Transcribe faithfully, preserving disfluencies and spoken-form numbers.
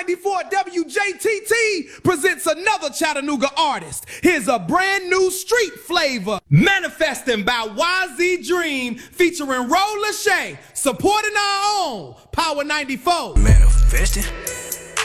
ninety-four W J T T presents another Chattanooga artist. Here's a brand new street flavor. Manifesting by Y Z Dream featuring Ro Lachey, supporting our own Power ninety-four. Manifesting.